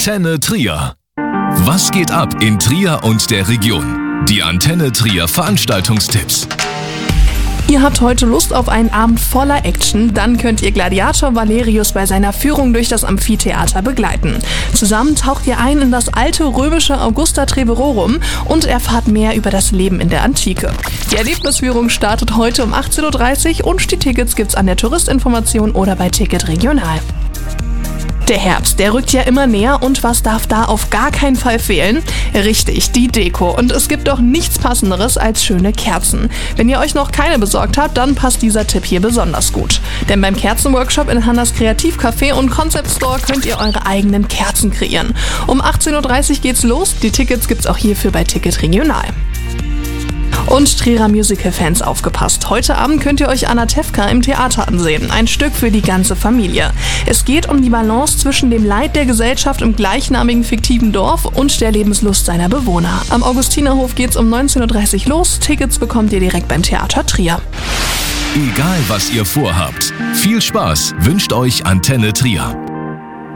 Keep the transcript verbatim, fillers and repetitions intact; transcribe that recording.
Antenne Trier. Was geht ab in Trier und der Region? Die Antenne Trier Veranstaltungstipps. Ihr habt heute Lust auf einen Abend voller Action? Dann könnt ihr Gladiator Valerius bei seiner Führung durch das Amphitheater begleiten. Zusammen taucht ihr ein in das alte römische Augusta Treverorum und erfahrt mehr über das Leben in der Antike. Die Erlebnisführung startet heute um achtzehn Uhr dreißig und die Tickets gibt's an der Touristinformation oder bei Ticket Regional. Der Herbst, der rückt ja immer näher und was darf da auf gar keinen Fall fehlen? Richtig, die Deko. Und es gibt doch nichts Passenderes als schöne Kerzen. Wenn ihr euch noch keine besorgt habt, dann passt dieser Tipp hier besonders gut. Denn beim Kerzenworkshop in Hannas Kreativcafé und Concept Store könnt ihr eure eigenen Kerzen kreieren. Um achtzehn Uhr dreißig geht's los, die Tickets gibt's auch hierfür bei Ticket Regional. Und Trierer Musical-Fans aufgepasst. Heute Abend könnt ihr euch Anna Tefka im Theater ansehen. Ein Stück für die ganze Familie. Es geht um die Balance zwischen dem Leid der Gesellschaft im gleichnamigen fiktiven Dorf und der Lebenslust seiner Bewohner. Am Augustinerhof geht's um neunzehn Uhr dreißig los. Tickets bekommt ihr direkt beim Theater Trier. Egal was ihr vorhabt, viel Spaß wünscht euch Antenne Trier.